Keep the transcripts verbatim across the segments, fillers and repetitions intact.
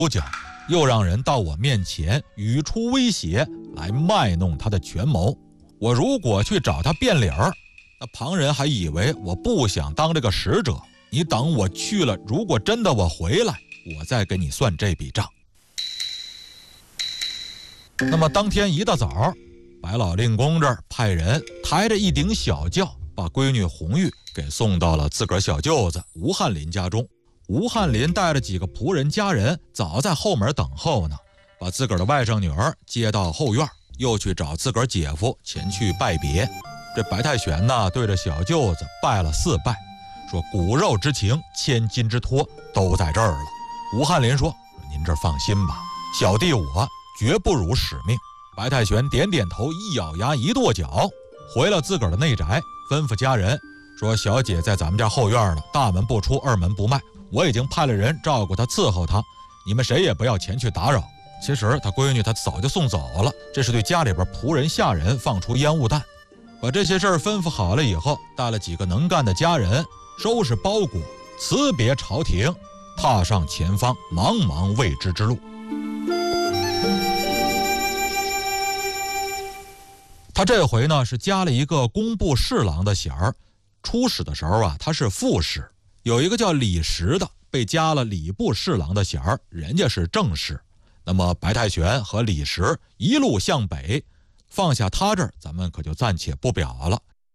讲，又让人到我面前语出威胁，来卖弄他的权谋。我如果去找他变理儿，那旁人还以为我不想当这个使者。你等我去了，如果真的我回来，我再给你算这笔账。那么当天一大早，白老令公这儿派人抬着一顶小轿，把闺女红玉给送到了自个儿小舅子吴翰林家中。吴翰林带着几个仆人家人早在后门等候呢，把自个儿的外甥女儿接到后院，又去找自个儿姐夫前去拜别。这白太玄呢，对着小舅子拜了四拜，说骨肉之情，千金之托都在这儿了。吴翰林说，您这放心吧，小弟我绝不辱使命。白太玄点点头，一咬牙一跺脚，回了自个儿的内宅，吩咐家人说，小姐在咱们家后院了，大门不出，二门不迈，我已经派了人照顾她，伺候她，你们谁也不要前去打扰。其实他闺女他早就送走了，这是对家里边仆人下人放出烟雾弹。把这些事儿吩咐好了以后，带了几个能干的家人，收拾包裹，辞别朝廷，踏上前方茫茫未知之路。他这回呢是加了一个工部侍郎的衔儿，出使的时候啊他是副使。有一个叫李石的被加了礼部侍郎的衔儿，人家是正使。那么白太玄和李石一路向北，放下他这儿，咱们可就暂且不表了。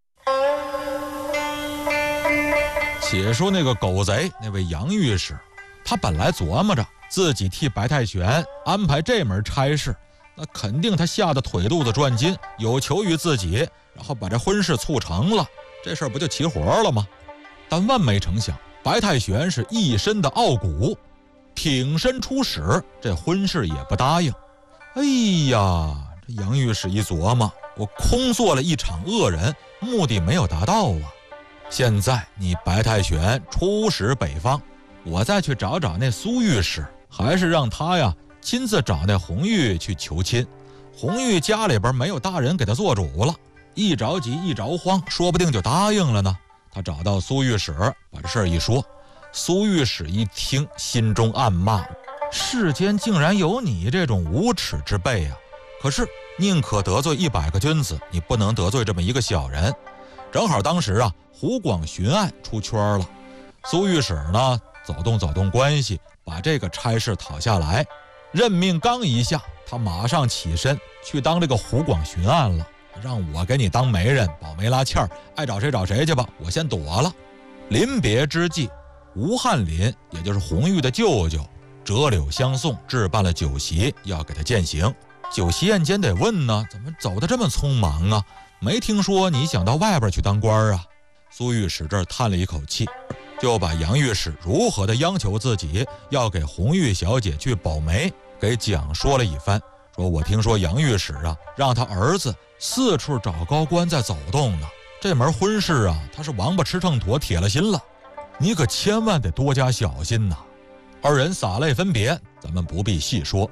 且说那个狗贼，那位杨御史，他本来琢磨着自己替白太玄安排这门差事，那肯定他吓得腿肚子转筋，有求于自己，然后把这婚事促成了，这事儿不就齐活了吗？但万没成想，白太玄是一身的傲骨，挺身出使，这婚事也不答应。哎呀，这杨御史一琢磨，我空做了一场恶人，目的没有达到啊。现在你白太玄出使北方，我再去找找那苏御史，还是让他呀亲自找那红玉去求亲。红玉家里边没有大人给他做主了，一着急一着慌，说不定就答应了呢。他找到苏御史，把这事儿一说，苏御史一听，心中暗骂，世间竟然有你这种无耻之辈啊！可是宁可得罪一百个君子，你不能得罪这么一个小人。正好当时啊湖广巡案出圈了，苏御史呢走动走动关系，把这个差事讨下来。任命刚一下，他马上起身去当这个湖广巡案了。让我给你当媒人，保媒拉纤儿，爱找谁找谁去吧，我先躲了。临别之际，吴翰林也就是红玉的舅舅折柳相送，置办了酒席，要给他饯行。酒席宴间得问呢，怎么走得这么匆忙啊？没听说你想到外边去当官啊？苏御史这儿叹了一口气，就把杨御史如何的央求自己要给红玉小姐去保媒给讲说了一番。说我听说杨御史啊，让他儿子四处找高官在走动呢，这门婚事啊，他是王八吃秤砣，铁了心了，你可千万得多加小心呐。二人洒泪分别，咱们不必细说。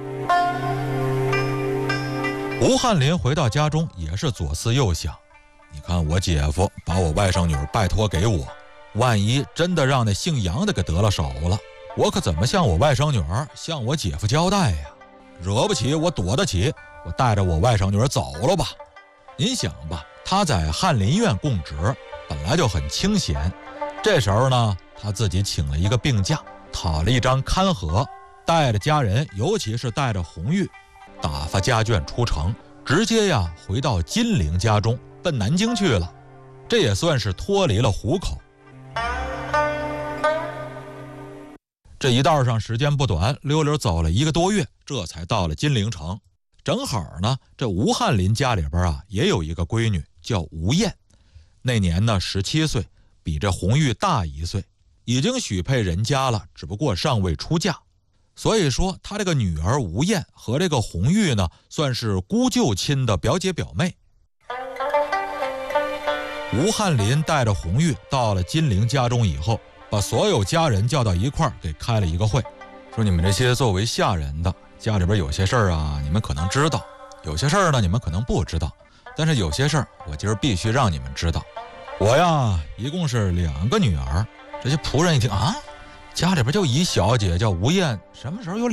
吴翰林回到家中也是左思右想，你看我姐夫把我外甥女拜托给我，万一真的让那姓杨的给得了手了，我可怎么向我外甥女儿向我姐夫交代呀？惹不起我躲得起，我带着我外甥女儿走了吧。您想吧，他在翰林院供职本来就很清闲，这时候呢他自己请了一个病假，讨了一张刊盒，带着家人，尤其是带着红玉，打发家眷出城，直接呀回到金陵家中，奔南京去了。这也算是脱离了虎口。这一道上时间不短，溜溜走了一个多月，这才到了金陵城。正好呢，这吴翰林家里边啊也有一个闺女叫吴燕，那年呢十七岁，比这红玉大一岁，已经许配人家了，只不过尚未出嫁。所以说他这个女儿吴燕和这个红玉呢，算是姑舅亲的表姐表妹。吴翰林带着红玉到了金陵家中以后，把所有家人叫到一块儿，给开了一个会，说你们这些作为下人的，家里边有些事儿啊，你们可能知道，有些事儿呢，你们可能不知道，但是有些事儿我今儿必须让你们知道。我呀，一共是两个女儿。这些仆人一听啊， 家里边就一小姐叫吴燕，什么时候有